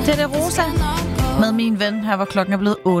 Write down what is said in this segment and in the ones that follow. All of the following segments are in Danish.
Det er Rosa med Min Ven. Her var klokken blevet 8.46.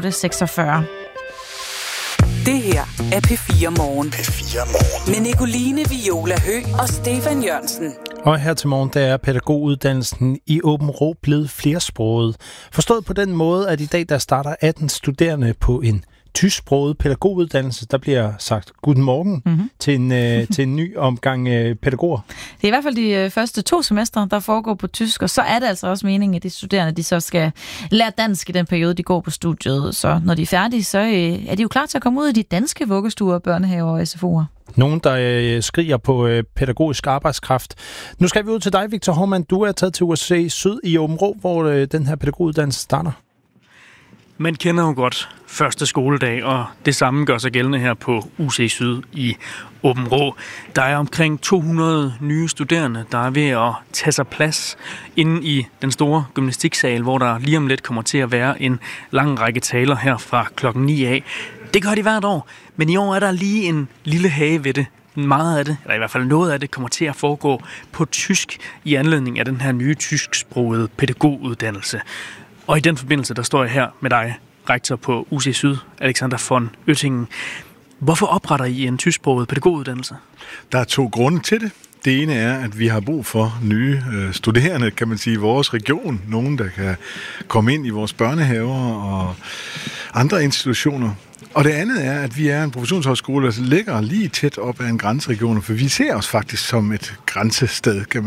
Det her er P4 Morgen. P4 Morgen. Med Nicoline Viola Høgh og Stefan Jørgensen. Og her til morgen, der er pædagoguddannelsen i Aabenraa blevet flersproget. Forstået på den måde, at i dag der starter 18 studerende på en tysksproget pædagoguddannelse. Der bliver sagt guten morgen til en ny omgang pædagoger. Det er i hvert fald de første 2 semestre, der foregår på tysk, og så er det altså også meningen, at de studerende de så skal lære dansk i den periode, de går på studiet. Så når de er færdige, så er de jo klar til at komme ud i de danske vuggestuer, børnehaver og SFO'er. Nogen, der skriger på pædagogisk arbejdskraft. Nu skal vi ud til dig, Victor Hormann. Du er taget til USA Syd i Aabenraa, hvor den her pædagoguddannelse starter. Man kender jo godt første skoledag, og det samme gør sig gældende her på UC Syd i Aabenraa. Der er omkring 200 nye studerende, der er ved at tage sig plads inde i den store gymnastiksal, hvor der lige om lidt kommer til at være en lang række taler her fra klokken 9 af. Det gør de hvert år, men i år er der lige en lille hage ved det. Meget af det, eller i hvert fald noget af det, kommer til at foregå på tysk i anledning af den her nye tysksprogede pædagoguddannelse. Og i den forbindelse, der står jeg her med dig, rektor på UC Syd, Alexander von Oettingen. Hvorfor opretter I en tysksproget pædagoguddannelse? Der er 2 grunde til det. Det ene er, at vi har brug for nye studerende, kan man sige, i vores region. Nogen, der kan komme ind i vores børnehaver og andre institutioner. Og det andet er, at vi er en professionshøjskole, der ligger lige tæt op ad en grænseregion, for vi ser os faktisk som et grænsested, kan